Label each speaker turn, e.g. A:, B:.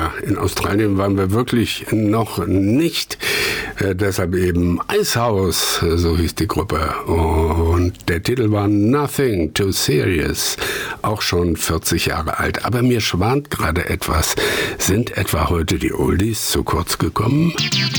A: Ja, in Australien waren wir wirklich noch nicht. Deshalb eben Icehouse, so hieß die Gruppe. Und der Titel war Nothing Too Serious. Auch schon 40 Jahre alt. Aber mir schwant gerade etwas. Sind etwa heute die Oldies zu kurz gekommen?